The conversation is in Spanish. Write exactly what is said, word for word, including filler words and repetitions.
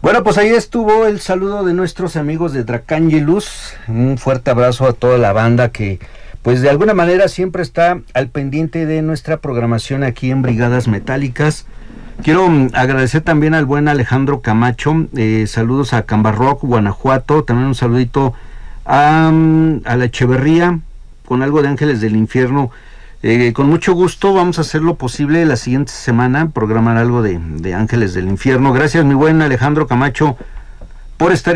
Bueno, pues ahí estuvo el saludo de nuestros amigos de Dracangelus. Un fuerte abrazo a toda la banda que, pues de alguna manera siempre está al pendiente de nuestra programación aquí en Brigadas Metálicas. Quiero um, agradecer también al buen Alejandro Camacho. Eh, saludos a Cambarrock, Guanajuato. También un saludito a, um, a la Echeverría con algo de Ángeles del Infierno. Eh, con mucho gusto vamos a hacer lo posible la siguiente semana, programar algo de, de Ángeles del Infierno. Gracias, mi buen Alejandro Camacho, por estar